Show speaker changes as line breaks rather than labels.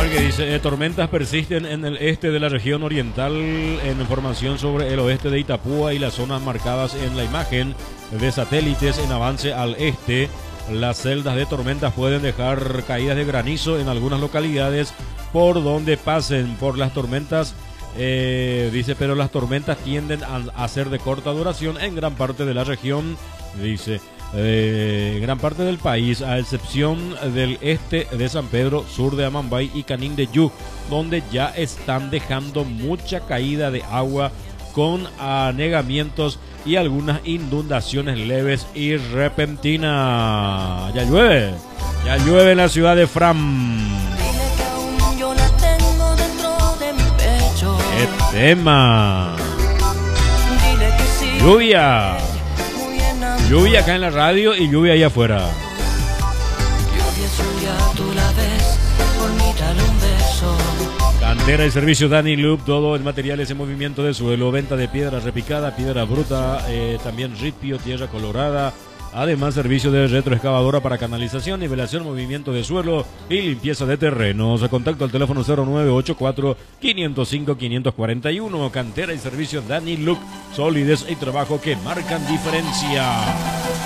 ver qué dice. Tormentas persisten en el este de la región oriental. En información sobre el oeste de Itapúa y las zonas marcadas en la imagen de satélites en avance al este. Las celdas de tormentas pueden dejar caídas de granizo en algunas localidades por donde pasen por las tormentas. Dice, pero las tormentas tienden a ser de corta duración en gran parte de la región. Dice, gran parte del país, a excepción del este de San Pedro, sur de Amambay y Canindeyú, donde ya están dejando mucha caída de agua con anegamientos y algunas inundaciones leves y repentinas. Ya llueve en la ciudad de Fram. ¡Qué tema! Lluvia. Lluvia acá en la radio y lluvia ahí afuera. Cantera y servicio Dani Loop, todo en materiales en movimiento de suelo, venta de piedra repicada, piedra bruta, también ripio, tierra colorada. Además, servicio de retroexcavadora para canalización, nivelación, movimiento de suelo y limpieza de terrenos. Contacto al teléfono 0984-505-541. Cantera y servicio Dani Look. Solidez y trabajo que marcan diferencia.